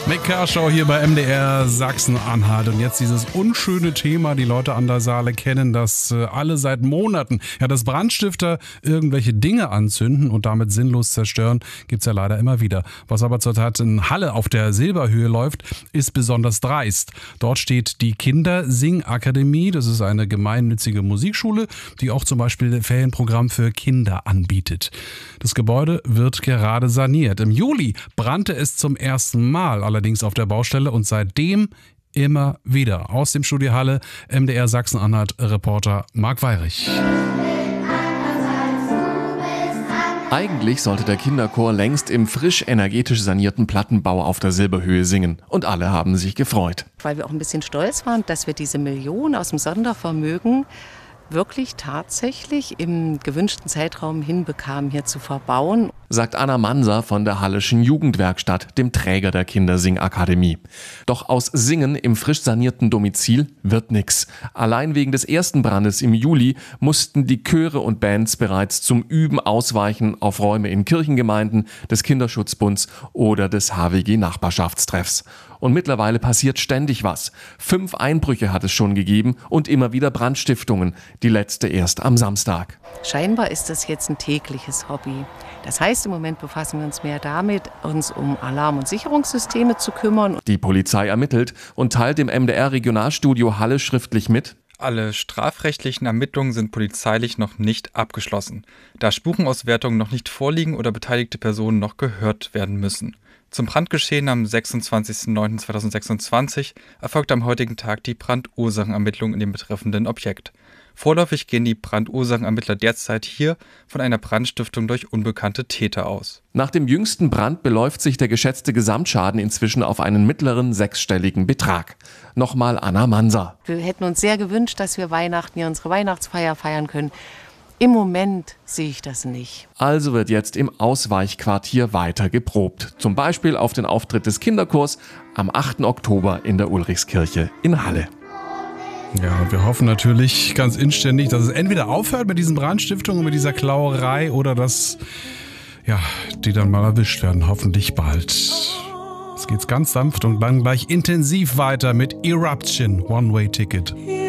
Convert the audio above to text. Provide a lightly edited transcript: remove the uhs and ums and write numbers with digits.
Make Car hier bei MDR Sachsen-Anhalt. Und jetzt dieses unschöne Thema, die Leute an der Saale kennen, dass alle seit Monaten, dass Brandstifter irgendwelche Dinge anzünden und damit sinnlos zerstören, gibt's ja leider immer wieder. Was aber zurzeit in Halle auf der Silberhöhe läuft, ist besonders dreist. Dort steht die Kindersingakademie. Das ist eine gemeinnützige Musikschule, die auch zum Beispiel Ferienprogramm für Kinder anbietet. Das Gebäude wird gerade saniert. Im Juli brannte es zum ersten Mal allerdings auf der Baustelle und seitdem immer wieder. Aus dem Studio Halle, MDR Sachsen-Anhalt-Reporter Marc Weyrich. Eigentlich sollte der Kinderchor längst im frisch energetisch sanierten Plattenbau auf der Silberhöhe singen. Und alle haben sich gefreut. Weil wir auch ein bisschen stolz waren, dass wir diese Million aus dem Sondervermögen wirklich tatsächlich im gewünschten Zeitraum hinbekamen, hier zu verbauen. Sagt Anna Manser von der Halleschen Jugendwerkstatt, dem Träger der Kindersingakademie. Doch aus Singen im frisch sanierten Domizil wird nix. Allein wegen des ersten Brandes im Juli mussten die Chöre und Bands bereits zum Üben ausweichen auf Räume in Kirchengemeinden, des Kinderschutzbunds oder des HWG-Nachbarschaftstreffs. Und mittlerweile passiert ständig was. 5 Einbrüche hat es schon gegeben und immer wieder Brandstiftungen. Die letzte erst am Samstag. Scheinbar ist das jetzt ein tägliches Hobby. Das heißt, im Moment befassen wir uns mehr damit, uns um Alarm- und Sicherungssysteme zu kümmern. Die Polizei ermittelt und teilt dem MDR-Regionalstudio Halle schriftlich mit: Alle strafrechtlichen Ermittlungen sind polizeilich noch nicht abgeschlossen, da Spurenauswertungen noch nicht vorliegen oder beteiligte Personen noch gehört werden müssen. Zum Brandgeschehen am 26.09.2026 erfolgt am heutigen Tag die Brandursachenermittlung in dem betreffenden Objekt. Vorläufig gehen die Brandursachenermittler derzeit hier von einer Brandstiftung durch unbekannte Täter aus. Nach dem jüngsten Brand beläuft sich der geschätzte Gesamtschaden inzwischen auf einen mittleren 6-stelligen Betrag. Nochmal Anna Manser. Wir hätten uns sehr gewünscht, dass wir Weihnachten hier unsere Weihnachtsfeier feiern können. Im Moment sehe ich das nicht. Also wird jetzt im Ausweichquartier weiter geprobt. Zum Beispiel auf den Auftritt des Kinderchors am 8. Oktober in der Ulrichskirche in Halle. Ja, und wir hoffen natürlich ganz inständig, dass es entweder aufhört mit diesen Brandstiftungen, mit dieser Klauerei oder dass die dann mal erwischt werden, hoffentlich bald. Jetzt geht's ganz sanft und dann gleich intensiv weiter mit Eruption One-Way Ticket.